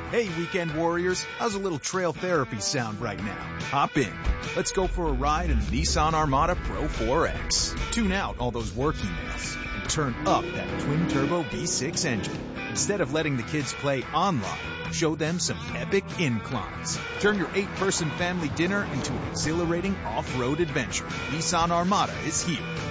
Hey, weekend warriors, how's a little trail therapy sound right now? Hop in. Let's go for a ride in the Nissan Armada Pro 4X. Tune out all those work emails and turn up that twin-turbo V6 engine. Instead of letting the kids play online, show them some epic inclines. Turn your 8-person family dinner into an exhilarating off-road adventure. Nissan Armada is here.